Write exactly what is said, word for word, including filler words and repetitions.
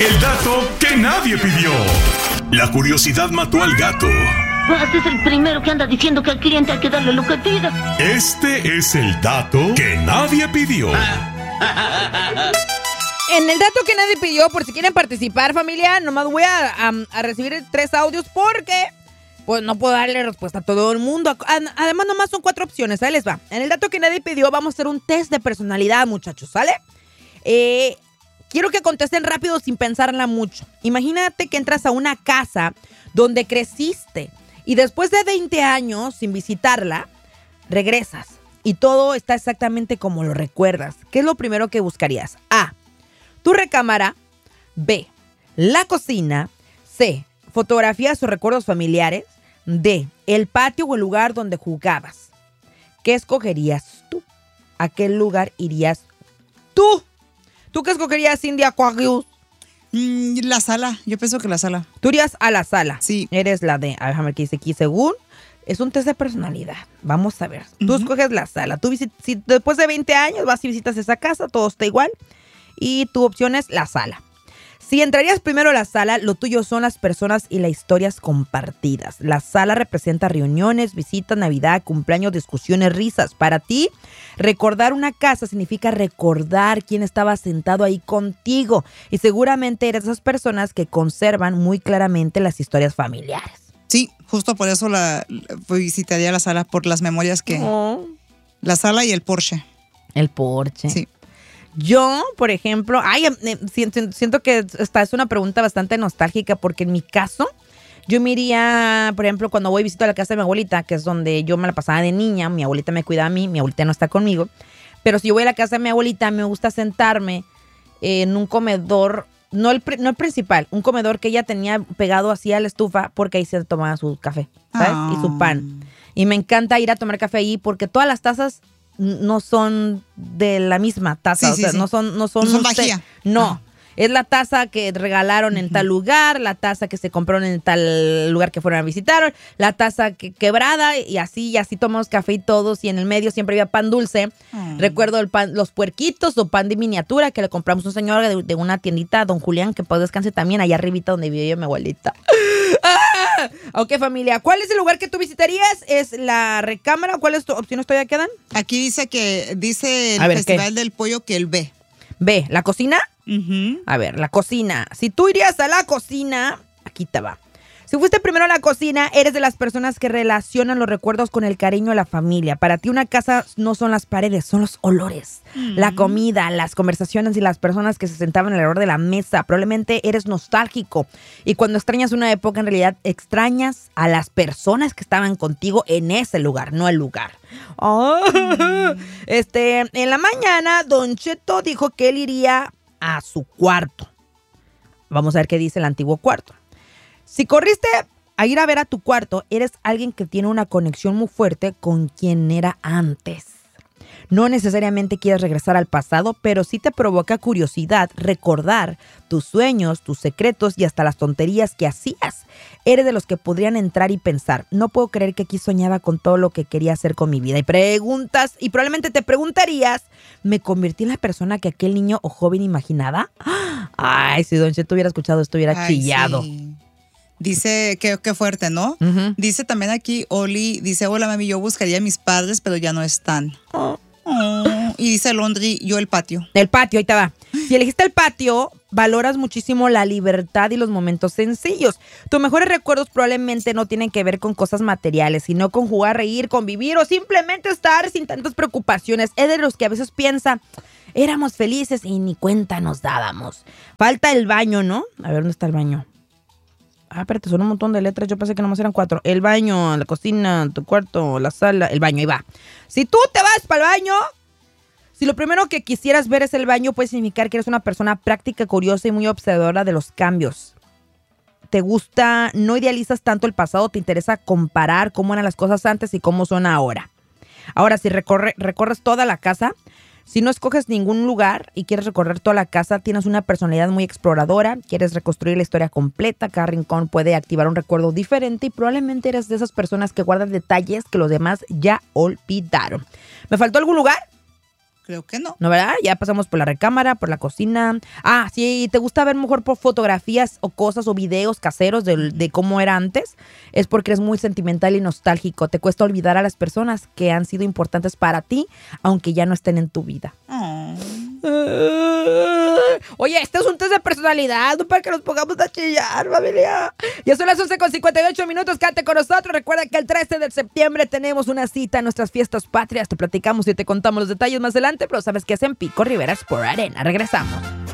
El dato que nadie pidió. La curiosidad mató al gato. Este es el primero que anda diciendo que al cliente hay que darle lo que pida. Este es el dato que nadie pidió. En el dato que nadie pidió, por si quieren participar, familia, nomás voy a, a, a recibir tres audios porque pues no puedo darle respuesta a todo el mundo. Además, nomás son cuatro opciones. Ahí les va. En el dato que nadie pidió, vamos a hacer un test de personalidad, muchachos, ¿sale? Eh, quiero que contesten rápido sin pensarla mucho. Imagínate que entras a una casa donde creciste y después de veinte años sin visitarla, regresas y todo está exactamente como lo recuerdas. ¿Qué es lo primero que buscarías? A, tu recámara. B, la cocina. C, fotografías o recuerdos familiares. D, el patio o el lugar donde jugabas. ¿Qué escogerías tú? ¿A qué lugar irías tú? ¿Tú qué escogerías, Cindy Aquarius? Mm, la sala, yo pienso que la sala. Tú irías a la sala. Sí. Eres la D. A ver, déjame ver qué dice aquí. Según, es un test de personalidad. Vamos a ver. Tú uh-huh. escoges la sala. Tú visit- si después de veinte años vas y visitas esa casa, todo está igual. Y tu opción es la sala. Si entrarías primero a la sala, lo tuyo son las personas y las historias compartidas. La sala representa reuniones, visitas, Navidad, cumpleaños, discusiones, risas. Para ti, recordar una casa significa recordar quién estaba sentado ahí contigo. Y seguramente eres de esas personas que conservan muy claramente las historias familiares. Sí, justo por eso la, la visitaría la sala, por las memorias que... Oh. La sala y el Porsche. El Porsche. Sí. Yo, por ejemplo, ay, siento, siento que esta es una pregunta bastante nostálgica porque en mi caso, yo me iría, por ejemplo, cuando voy y visito a la casa de mi abuelita, que es donde yo me la pasaba de niña, mi abuelita me cuidaba a mí, mi abuelita no está conmigo, pero si yo voy a la casa de mi abuelita, me gusta sentarme en un comedor, no el, no el principal, un comedor que ella tenía pegado así a la estufa porque ahí se tomaba su café, ¿sabes? Oh. Y su pan. Y me encanta ir a tomar café ahí porque todas las tazas no son de la misma taza, sí, o sea, sí, sí. no son no son, no son no, sé, no. Ah. Es la taza que regalaron en uh-huh. tal lugar, la taza que se compraron en tal lugar que fueron a visitar, la taza que, quebrada y así, y así tomamos café y todos, y en el medio siempre había pan dulce. Uh-huh. Recuerdo el pan, los puerquitos o pan de miniatura que le compramos a un señor de, de una tiendita, don Julián, que pues descanse también, allá arribita donde vivía mi abuelita. ¡Ah! Ok, familia, ¿cuál es el lugar que tú visitarías? ¿Es la recámara? ¿Cuáles opciones todavía quedan? Aquí dice que, dice el ver, Festival ¿qué? del Pollo que el B. B, ¿la cocina? Uh-huh. A ver, la cocina. Si tú irías a la cocina, aquí te va. Si fuiste primero a la cocina, eres de las personas que relacionan los recuerdos con el cariño de la familia. Para ti una casa no son las paredes, son los olores, uh-huh. la comida, las conversaciones y las personas que se sentaban alrededor de la mesa. Probablemente eres nostálgico y cuando extrañas una época, en realidad extrañas a las personas que estaban contigo en ese lugar, no el lugar. Oh. Uh-huh. Este, en la mañana, Don Cheto dijo que él iría a su cuarto. Vamos a ver qué dice el antiguo cuarto. Si corriste a ir a ver a tu cuarto, eres alguien que tiene una conexión muy fuerte con quien era antes. No necesariamente quieres regresar al pasado, pero sí te provoca curiosidad recordar tus sueños, tus secretos y hasta las tonterías que hacías. Eres de los que podrían entrar y pensar, no puedo creer que aquí soñaba con todo lo que quería hacer con mi vida. Y preguntas, y probablemente te preguntarías, ¿me convertí en la persona que aquel niño o joven imaginaba? Ay, si Don Cheto hubiera escuchado esto, hubiera Ay, chillado. Sí. Dice, qué, qué fuerte, ¿no? Uh-huh. Dice también aquí, Oli, dice, hola mami, yo buscaría a mis padres, pero ya no están. Oh. Oh. Y dice Londri, yo el patio. El patio, ahí te va. Si elegiste el patio, valoras muchísimo la libertad y los momentos sencillos. Tus mejores recuerdos probablemente no tienen que ver con cosas materiales, sino con jugar, reír, convivir o simplemente estar sin tantas preocupaciones. Es de los que a veces piensa, éramos felices y ni cuenta nos dábamos. Falta el baño, ¿no? A ver, ¿dónde está el baño? Ah, espérate, son un montón de letras. Yo pensé que nomás eran cuatro. El baño, la cocina, tu cuarto, la sala, el baño, ahí va. Si tú te vas para el baño, si lo primero que quisieras ver es el baño, puede significar que eres una persona práctica, curiosa y muy observadora de los cambios. Te gusta, no idealizas tanto el pasado, te interesa comparar cómo eran las cosas antes y cómo son ahora. Ahora, si recorre, recorres toda la casa, si no escoges ningún lugar y quieres recorrer toda la casa, tienes una personalidad muy exploradora, quieres reconstruir la historia completa, cada rincón puede activar un recuerdo diferente y probablemente eres de esas personas que guardan detalles que los demás ya olvidaron. ¿Me faltó algún lugar? Creo que no. ¿No, verdad? Ya pasamos por la recámara, por la cocina. Ah, sí, ¿te gusta ver mejor por fotografías o cosas o videos caseros de, de cómo era antes? Es porque eres muy sentimental y nostálgico. Te cuesta olvidar a las personas que han sido importantes para ti, aunque ya no estén en tu vida. Oh. Oye, este es un test de personalidad, no para que nos pongamos a chillar, familia. Ya son las once con cincuenta y ocho minutos, quédate con nosotros. Recuerda que el trece de septiembre tenemos una cita en nuestras fiestas patrias. Te platicamos y te contamos los detalles más adelante, pero sabes que es en Pico Rivera Sport Arena. Regresamos.